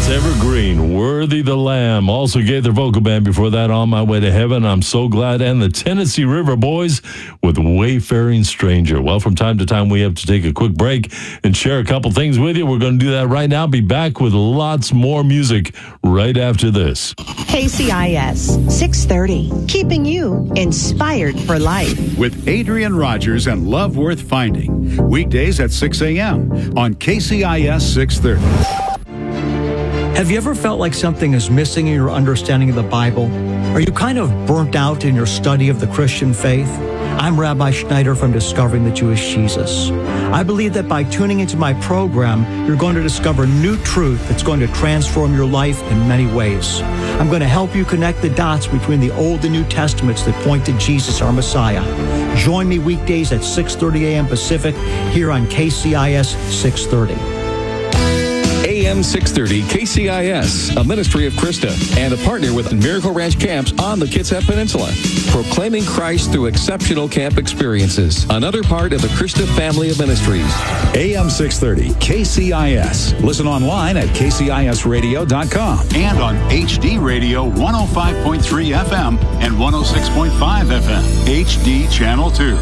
That's Evergreen, Worthy the Lamb. Also gave their vocal band before that, On My Way to Heaven, I'm So Glad, and the Tennessee River Boys with Wayfaring Stranger. Well, from time to time, we have to take a quick break and share a couple things with you. We're going to do that right now. Be back with lots more music right after this. KCIS 630, keeping you inspired for life. With Adrian Rogers and Love Worth Finding. Weekdays at 6 a.m. on KCIS 630. Have you ever felt like something is missing in your understanding of the Bible? Are you kind of burnt out in your study of the Christian faith? I'm Rabbi Schneider from Discovering the Jewish Jesus. I believe that by tuning into my program, you're going to discover new truth that's going to transform your life in many ways. I'm going to help you connect the dots between the Old and New Testaments that point to Jesus, our Messiah. Join me weekdays at 6:30 a.m. Pacific here on KCIS 630. AM 630 KCIS, a ministry of Krista and a partner with Miracle Ranch Camps on the Kitsap Peninsula. Proclaiming Christ through exceptional camp experiences. Another part of the Krista family of ministries. AM 630 KCIS. Listen online at kcisradio.com and on HD Radio 105.3 FM and 106.5 FM. HD Channel 2.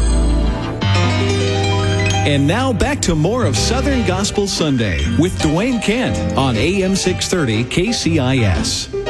And now back to more of Southern Gospel Sunday with Dwayne Kent on AM 630 KCIS.